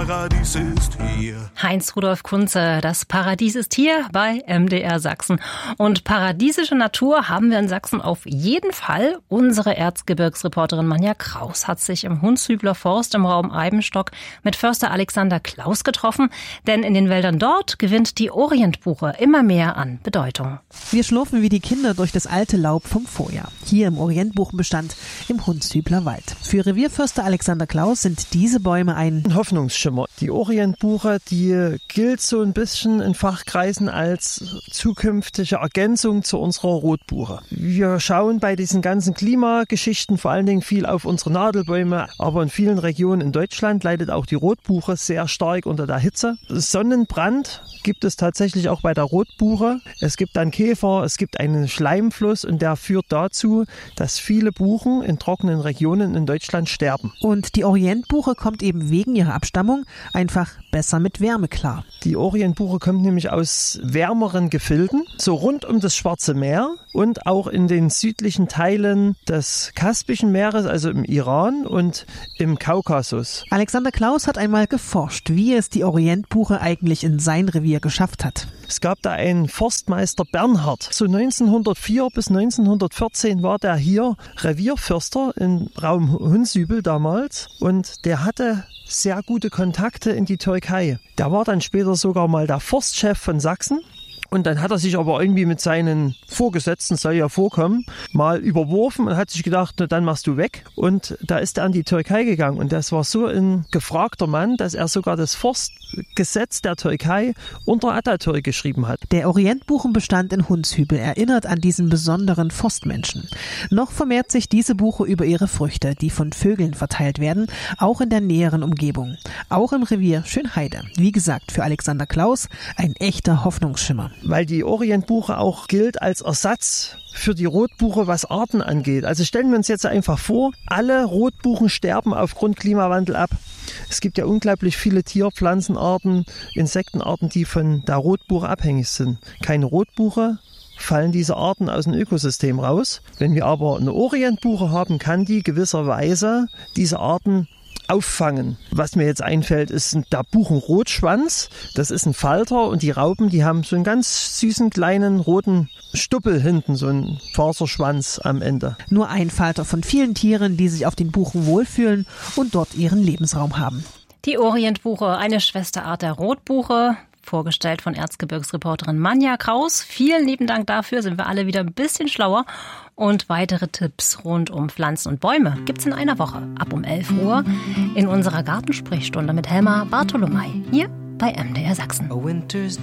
Paradies ist hier. Heinz-Rudolf Kunze, das Paradies ist hier bei MDR Sachsen. Und paradiesische Natur haben wir in Sachsen auf jeden Fall. Unsere Erzgebirgsreporterin Manja Kraus hat sich im Hundshübler Forst im Raum Eibenstock mit Förster Alexander Klaus getroffen. Denn in den Wäldern dort gewinnt die Orientbuche immer mehr an Bedeutung. Wir schlurfen wie die Kinder durch das alte Laub vom Vorjahr. Hier im Orientbuchenbestand im Hundshübler Wald. Für Revierförster Alexander Klaus sind diese Bäume ein Hoffnungsschimmer. Die Orientbuche, die gilt so ein bisschen in Fachkreisen als zukünftige Ergänzung zu unserer Rotbuche. Wir schauen bei diesen ganzen Klimageschichten vor allen Dingen viel auf unsere Nadelbäume, aber in vielen Regionen in Deutschland leidet auch die Rotbuche sehr stark unter der Hitze. Sonnenbrand gibt es tatsächlich auch bei der Rotbuche. Es gibt dann Käfer, es gibt einen Schleimfluss und der führt dazu, dass viele Buchen in trockenen Regionen in Deutschland sterben. Und die Orientbuche kommt eben wegen ihrer Abstammung einfach besser mit Wärme klar. Die Orientbuche kommt nämlich aus wärmeren Gefilden, so rund um das Schwarze Meer und auch in den südlichen Teilen des Kaspischen Meeres, also im Iran und im Kaukasus. Alexander Klaus hat einmal geforscht, wie es die Orientbuche eigentlich in sein Revier geschafft hat. Es gab da einen Forstmeister Bernhard. So 1904 bis 1914 war der hier Revierförster im Raum Hundshübel damals und der hatte sehr gute Kontakte in die Türkei. Der war dann später sogar mal der Forstchef von Sachsen. Und dann hat er sich aber irgendwie mit seinen Vorgesetzten, soll ja vorkommen, mal überworfen und hat sich gedacht, na, dann machst du weg. Und da ist er an die Türkei gegangen. Und das war so ein gefragter Mann, dass er sogar das Forstgesetz der Türkei unter Atatürk geschrieben hat. Der Orientbuchenbestand in Hundshübel erinnert an diesen besonderen Forstmenschen. Noch vermehrt sich diese Buche über ihre Früchte, die von Vögeln verteilt werden, auch in der näheren Umgebung. Auch im Revier Schönheide. Wie gesagt, für Alexander Klaus ein echter Hoffnungsschimmer. Weil die Orientbuche auch gilt als Ersatz für die Rotbuche, was Arten angeht. Also stellen wir uns jetzt einfach vor, alle Rotbuchen sterben aufgrund Klimawandel ab. Es gibt ja unglaublich viele Tier-, Pflanzenarten, Insektenarten, die von der Rotbuche abhängig sind. Keine Rotbuche, fallen diese Arten aus dem Ökosystem raus. Wenn wir aber eine Orientbuche haben, kann die gewisserweise diese Arten auffangen. Was mir jetzt einfällt, ist der Buchenrotschwanz. Das ist ein Falter und die Raupen, die haben so einen ganz süßen kleinen roten Stuppel hinten, so einen Faserschwanz am Ende. Nur ein Falter von vielen Tieren, die sich auf den Buchen wohlfühlen und dort ihren Lebensraum haben. Die Orientbuche, eine Schwesterart der Rotbuche, vorgestellt von Erzgebirgsreporterin Manja Kraus. Vielen lieben Dank dafür, sind wir alle wieder ein bisschen schlauer. Und weitere Tipps rund um Pflanzen und Bäume gibt's in einer Woche ab um 11 Uhr in unserer Gartensprechstunde mit Helma Bartolomei hier bei MDR Sachsen.